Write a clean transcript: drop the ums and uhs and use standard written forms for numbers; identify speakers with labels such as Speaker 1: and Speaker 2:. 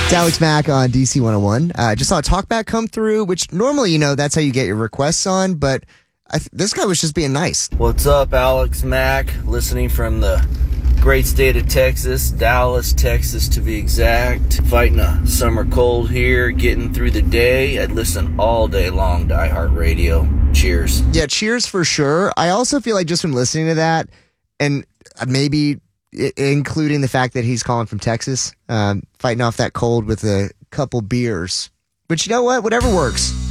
Speaker 1: It's Alex Mack on DC 101. Just saw a talkback come through, which normally, that's how you get your requests on, but this guy was just being nice.
Speaker 2: What's up, Alex Mack? Listening from the great state of Texas, Dallas, Texas to be exact. Fighting a summer cold here, getting through the day. I'd listen all day long to iHeartRadio. Cheers.
Speaker 1: Yeah, cheers for sure. I also feel like just from listening to that, and maybe including the fact that he's calling from Texas, fighting off that cold with a couple beers. But you know what? Whatever works.